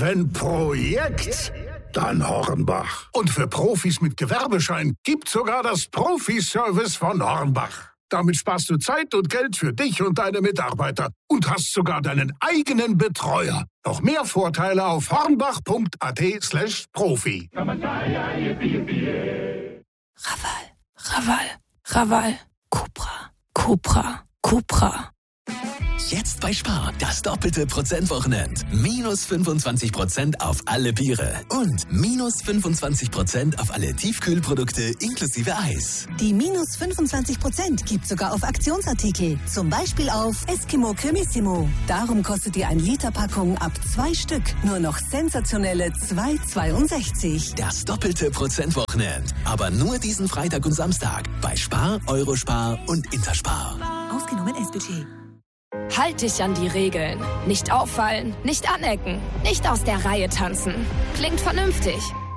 Wenn Projekt, dann Hornbach. Und für Profis mit Gewerbeschein gibt's sogar das Profi-Service von Hornbach. Damit sparst du Zeit und Geld für dich und deine Mitarbeiter und hast sogar deinen eigenen Betreuer. Noch mehr Vorteile auf hornbach.at/profi. Raval. Cupra. Jetzt bei Spar, das doppelte Prozentwochenend. Minus 25% auf alle Biere und minus 25% auf alle Tiefkühlprodukte inklusive Eis. Die minus 25% gibt sogar auf Aktionsartikel. Zum Beispiel auf Eskimo Cremissimo. Darum kostet die 1-Liter-Packung ab 2 Stück nur noch sensationelle 2,62. Das doppelte Prozentwochenend. Aber nur diesen Freitag und Samstag bei Spar, Eurospar und Interspar. Ausgenommen S-Budget. Halt dich an die Regeln. Nicht auffallen, nicht anecken, nicht aus der Reihe tanzen. Klingt vernünftig.